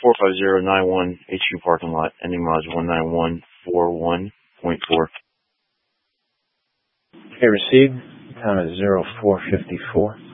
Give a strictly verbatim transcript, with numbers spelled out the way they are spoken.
four five zero nine one H Q parking lot, ending mileage one nine one four one point four. Okay, received. Time is zero four fifty-four.